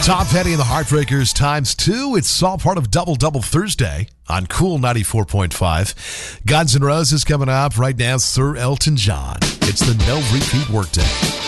Tom Petty and the Heartbreakers times 2. It's all part of Double Double Thursday on Cool 94.5. Guns N' Roses coming up right now. Sir Elton John. It's the No Repeat Workday.